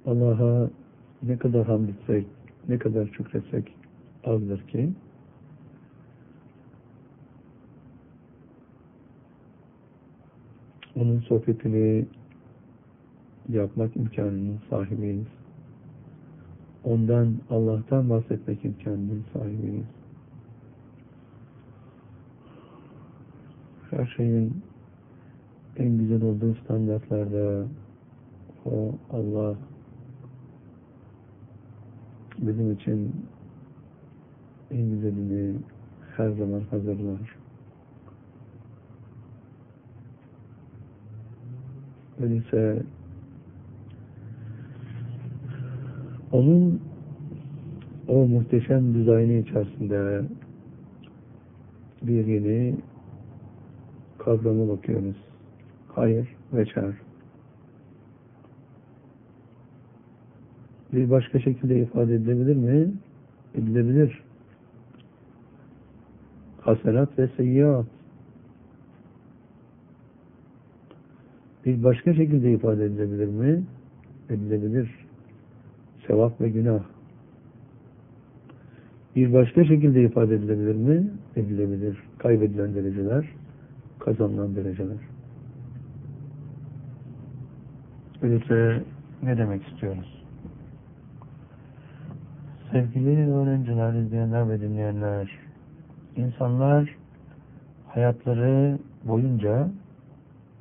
Allah'a ne kadar hamd etsek, ne kadar şükretsek azdır ki onun sohbetini yapmak imkanının sahibiyiz. Ondan, Allah'tan bahsetmek imkanının sahibiyiz. Her şeyin en güzel olduğu standartlarda o Allah bizim için en güzelini her zaman hazırlar. Öyleyse onun o muhteşem dizaynı içerisinde bir yeni kavrama bakıyoruz. Hayır ve şer. Bir başka şekilde ifade edilebilir mi? Edilebilir. Hasenat ve seyyiat. Bir başka şekilde ifade edilebilir mi? Edilebilir. Sevap ve günah. Bir başka şekilde ifade edilebilir mi? Edilebilir. Kaybedilen dereceler, kazanılan dereceler. Öyleyse ne demek istiyoruz? Sevgili öğrenciler, izleyenler ve dinleyenler, insanlar hayatları boyunca